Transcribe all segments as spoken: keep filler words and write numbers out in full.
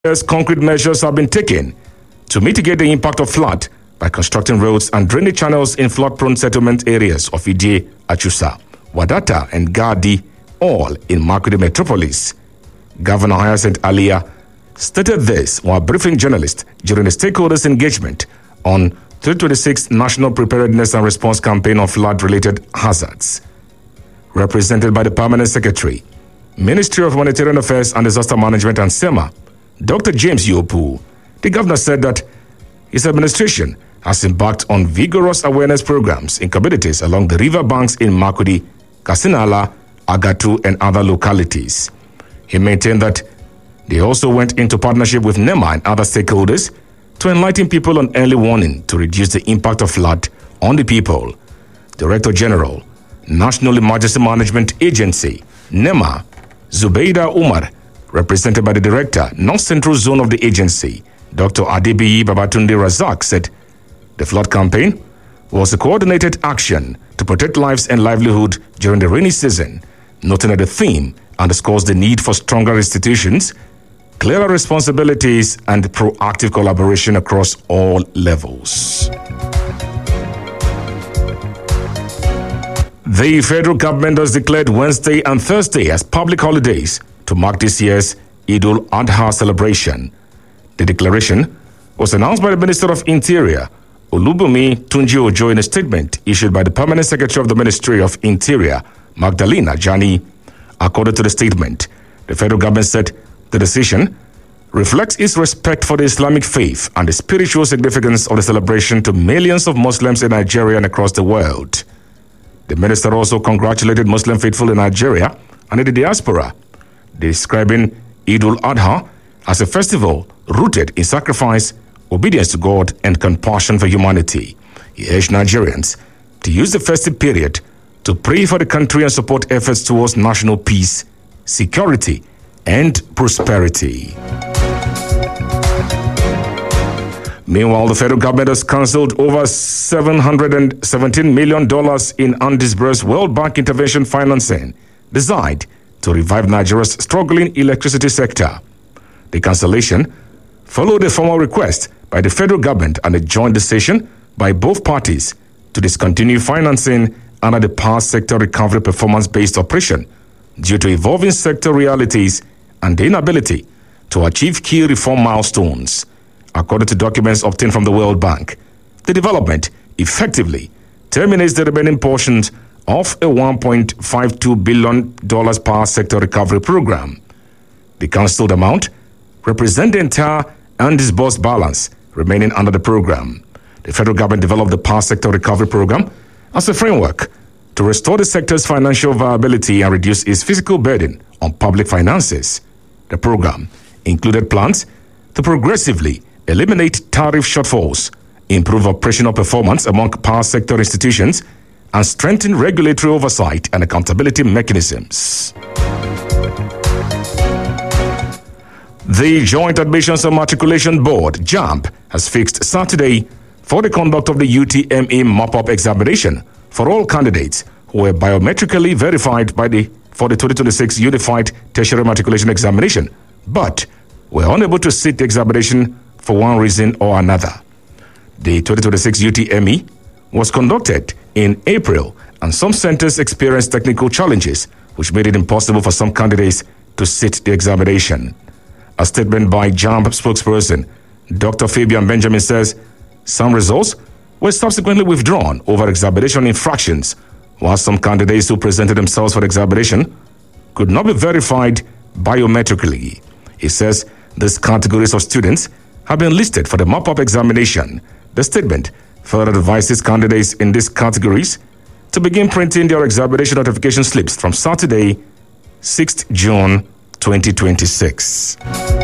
Yes, concrete measures have been taken to mitigate the impact of flood by constructing roads and drainage channels in flood-prone settlement areas of Idie, Achusa, Wadata, and Gadi, all in Makurdi metropolis. Governor Hyacinth Alia stated this while briefing journalists during the stakeholders' engagement on twenty twenty-six National Preparedness and Response Campaign on flood-related hazards. Represented by the Permanent Secretary, Ministry of Humanitarian Affairs and Disaster Management and SEMA, Doctor James Yopu, the governor said that his administration has embarked on vigorous awareness programs in communities along the river banks in Makurdi, Kasinala, Agatu, and other localities. He maintained that they also went into partnership with NEMA and other stakeholders to enlighten people on early warning to reduce the impact of flood on the people. Director General, National Emergency Management Agency, NEMA, Zubeida Umar, represented by the Director, North Central Zone of the agency, Doctor Adebiyi Babatunde Razak, said the flood campaign was a coordinated action to protect lives and livelihood during the rainy season, noting that the theme underscores the need for stronger institutions, clearer responsibilities, and proactive collaboration across all levels. The federal government has declared Wednesday and Thursday as public holidays to mark this year's Eid al-Adha celebration. The declaration was announced by the Minister of Interior, Olubunmi Tunji Ojo, in a statement issued by the Permanent Secretary of the Ministry of Interior, Magdalena Jani. According to the statement, the federal government said the decision reflects its respect for the Islamic faith and the spiritual significance of the celebration to millions of Muslims in Nigeria and across the world. The minister also congratulated Muslim faithful in Nigeria and in the diaspora, describing Eid al-Adha as a festival rooted in sacrifice, obedience to God, and compassion for humanity. He urged Nigerians to use the festive period to pray for the country and support efforts towards national peace, security, and prosperity. Meanwhile, the federal government has cancelled over seven hundred seventeen million dollars in undisbursed World Bank intervention financing designed to revive Nigeria's struggling electricity sector. The cancellation followed a formal request by the federal government and a joint decision by both parties to discontinue financing under the Power Sector Recovery Performance-Based Operation due to evolving sector realities and the inability to achieve key reform milestones. According to documents obtained from the World Bank, the development effectively terminates the remaining portions of a one point five two billion dollars Power Sector Recovery Program. The cancelled amount represents the entire undisbursed balance remaining under the program. The federal government developed the Power Sector Recovery Program as a framework to restore the sector's financial viability and reduce its fiscal burden on public finances. The program included plans to progressively eliminate tariff shortfalls, improve operational performance among power sector institutions, and strengthen regulatory oversight and accountability mechanisms. The Joint Admissions and Matriculation Board, JAMB, has fixed Saturday for the conduct of the U T M E mop-up examination for all candidates who were biometrically verified by the for the twenty twenty-six Unified Tertiary Matriculation Examination, but were unable to sit the examination for one reason or another. The twenty twenty-six U T M E was conducted in April, and some centers experienced technical challenges, which made it impossible for some candidates to sit the examination. A statement by JAMB spokesperson, Doctor Fabian Benjamin, says some results were subsequently withdrawn over examination infractions, while some candidates who presented themselves for the examination could not be verified biometrically. He says these categories of students have been listed for the mop-up examination. The statement further advises candidates in these categories to begin printing their examination notification slips from Saturday, sixth of June, twenty twenty-six.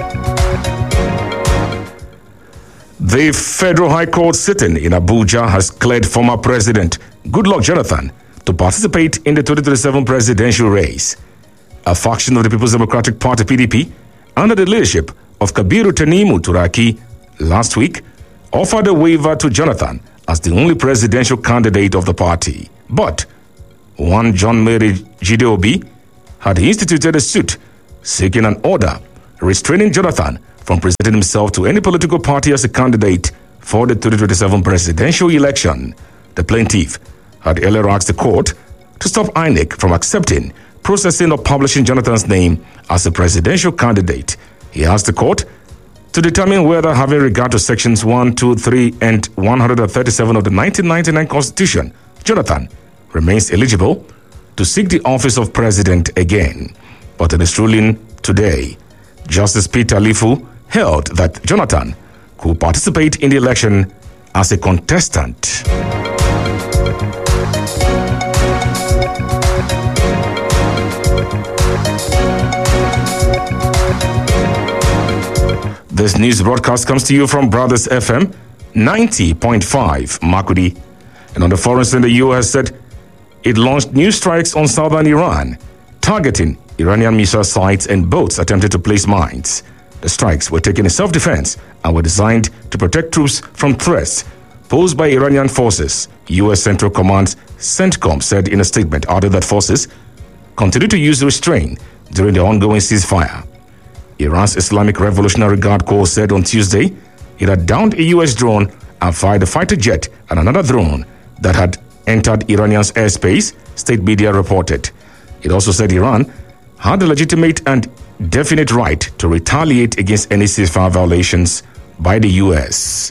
The Federal High Court sitting in Abuja has cleared former President Goodluck Jonathan to participate in the twenty twenty-seven presidential race. A faction of the People's Democratic Party, P D P, under the leadership of Kabiru Tanimu Turaki, last week offered a waiver to Jonathan as the only presidential candidate of the party. But one John Mary Jideobi had instituted a suit seeking an order restraining Jonathan from presenting himself to any political party as a candidate for the twenty twenty-seven presidential election. The plaintiff had earlier asked the court to stop I N E C from accepting, processing, or publishing Jonathan's name as a presidential candidate. He asked the court to determine whether, having regard to sections one, two, three, and one hundred thirty-seven of the nineteen ninety-nine Constitution, Jonathan remains eligible to seek the office of president again. But in his ruling today, Justice Peter Lifu held that Jonathan could participate in the election as a contestant. This news broadcast comes to you from Brothers F M ninety point five Makurdi. And on the foreign scene, the U S said it launched new strikes on southern Iran, targeting Iranian missile sites and boats attempting to place mines. The strikes were taken in self-defense and were designed to protect troops from threats posed by Iranian forces. U S Central Command CENTCOM said in a statement, added that forces continue to use restraint during the ongoing ceasefire. Iran's Islamic Revolutionary Guard Corps said on Tuesday it had downed a U S drone and fired a fighter jet and another drone that had entered Iranian's airspace, state media reported. It also said Iran had a legitimate and definite right to retaliate against any ceasefire violations by the U S.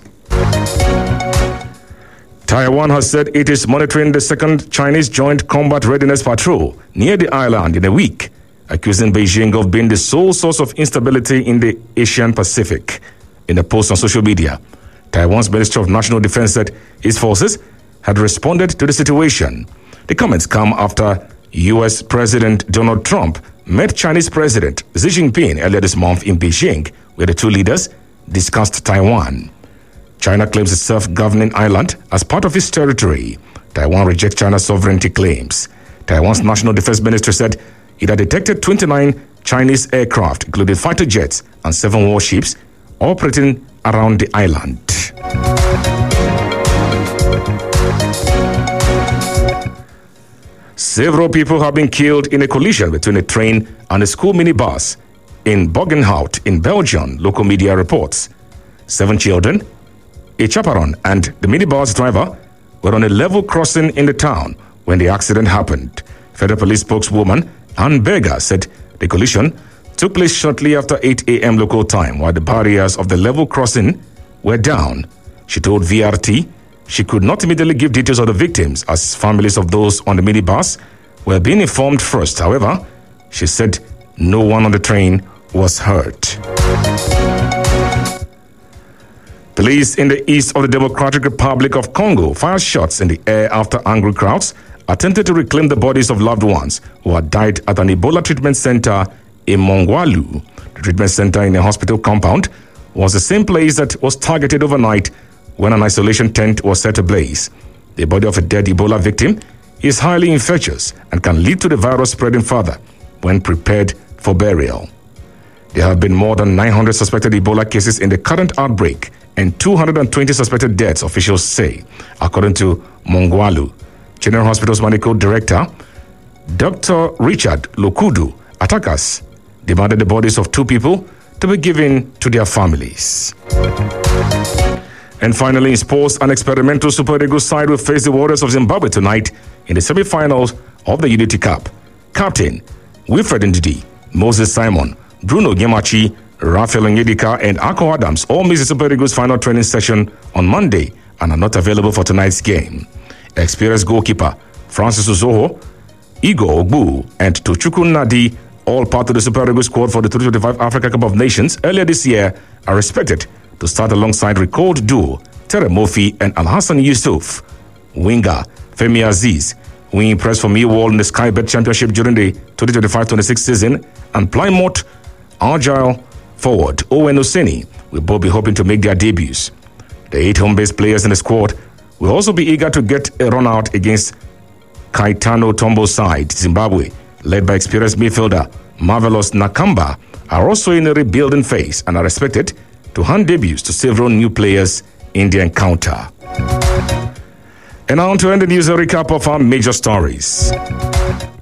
Taiwan has said it is monitoring the second Chinese Joint Combat Readiness Patrol near the island in a week, accusing Beijing of being the sole source of instability in the Asian Pacific. In a post on social media, Taiwan's Ministry of National Defense said its forces had responded to the situation. The comments come after U S President Donald Trump met Chinese President Xi Jinping earlier this month in Beijing, where the two leaders discussed Taiwan. China claims a self-governing island as part of its territory. Taiwan rejects China's sovereignty claims. Taiwan's National Defense Ministry said it had detected twenty-nine Chinese aircraft, including fighter jets and seven warships, operating around the island. Several people have been killed in a collision between a train and a school minibus in Bogenhout in Belgium, local media reports. Seven children, a chaperone, and the minibus driver were on a level crossing in the town when the accident happened. Federal Police spokeswoman Ann Berger said the collision took place shortly after eight a.m. local time while the barriers of the level crossing were down. She told V R T she could not immediately give details of the victims as families of those on the minibus were being informed first. However, she said no one on the train was hurt. Police in the east of the Democratic Republic of Congo fired shots in the air after angry crowds attempted to reclaim the bodies of loved ones who had died at an Ebola treatment center in Mongwalu. The treatment center in a hospital compound was the same place that was targeted overnight when an isolation tent was set ablaze. The body of a dead Ebola victim is highly infectious and can lead to the virus spreading further when prepared for burial. There have been more than nine hundred suspected Ebola cases in the current outbreak and two hundred twenty suspected deaths, officials say, according to Mongwalu. General Hospital's medical director, Doctor Richard Lokudu, attackers demanded the bodies of two people to be given to their families. And finally, in sports, an experimental Super Eagles side will face the Warriors of Zimbabwe tonight in the semi-finals of the Unity Cup. Captain Wilfred Ndidi, Moses Simon, Bruno Gemachi, Rafael Onyedika, and Ako Adams all missed the Super Eagles final training session on Monday and are not available for tonight's game. Experienced goalkeeper Francis Uzoho, Igor Ogbu, and Tochukwu Nadi, all part of the Super Eagles squad for the twenty twenty-five Africa Cup of Nations earlier this year, are expected to start alongside recalled duo Tere Mofi and Alhassan Yusuf. Winger Femi Aziz, who impressed for Millwall in the Sky Bet Championship during the twenty twenty-five twenty-six season, and Plymouth agile forward Owen Oseni will both be hoping to make their debuts. The eight home-based players in the squad will also be eager to get a run-out against Kaitano Tombo's side. Zimbabwe, led by experienced midfielder Marvelous Nakamba, are also in a rebuilding phase and are expected to hand debuts to several new players in the encounter. And now to end the news, a recap of our major stories.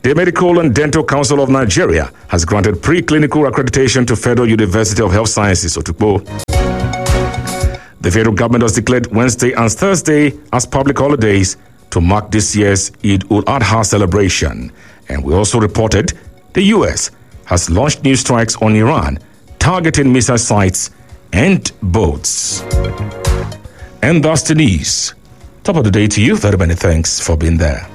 The Medical and Dental Council of Nigeria has granted preclinical accreditation to Federal University of Health Sciences, Otukpo. The federal government has declared Wednesday and Thursday as public holidays to mark this year's Eid ul-Adha celebration. And we also reported the U S has launched new strikes on Iran, targeting missile sites and boats. And that's the news. Top of the day to you. Very many thanks for being there.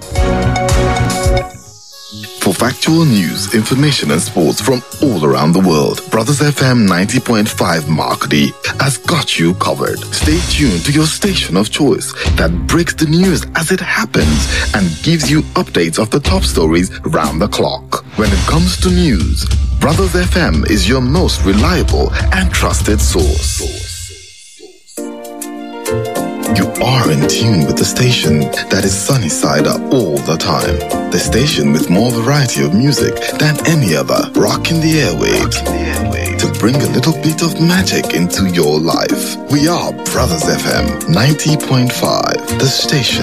For factual news, information and sports from all around the world, Brothers F M ninety point five Markdi has got you covered. Stay tuned to your station of choice that breaks the news as it happens and gives you updates of the top stories round the clock. When it comes to news, Brothers F M is your most reliable and trusted source. You are in tune with the station that is sunny side up all the time. The station with more variety of music than any other. Rocking the airwaves to bring a little bit of magic into your life. We are Brothers F M ninety point five, the station